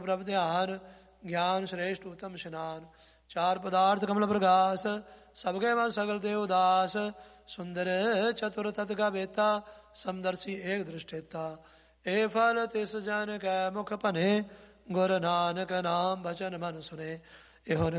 प्रभ ध्यान ज्ञान श्रेष्ठ उत्तम स्नान। चार पदार्थ कमल प्रकाश सबके मन सगल देव दास। सुंदर चतुर तत् का बेता समदर्शी एक दृष्टेता। ए फल तिस जन कै मुख पने गुरु नानक नाम बचन मन सुने। एहो